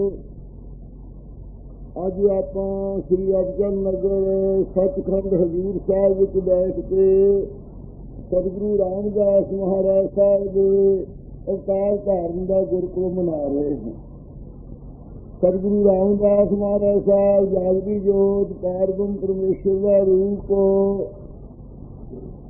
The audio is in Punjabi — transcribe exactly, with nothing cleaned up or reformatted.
ਅੱਜ ਆਪਾਂ ਸ੍ਰੀ ਅਫਜ਼ਲ ਨਗਰ ਸੱਚਖੰਡ ਹਜ਼ੂਰ ਸਾਹਿਬ ਵਿੱਚ ਬੈਠ ਕੇ ਸਤਿਗੁਰੂ ਰਾਮਦਾਸ ਮਹਾਰਾਜ ਸਾਹਿਬ ਦੇ ਅਵਤਾਰ ਧਾਰਨ ਦਾ ਗੁਰਪੁਰਬ ਮਨਾ ਰਹੇ ਹਾਂ। ਸਤਿਗੁਰੂ ਰਾਮਦਾਸ ਮਹਾਰਾਜ ਸਾਹਿਬ ਜਾਗਦੀ ਜੋਤ ਪਾਰਬ੍ਰਹਮ ਪਰਮੇਸ਼ਰ ਦਾ ਰੂਪ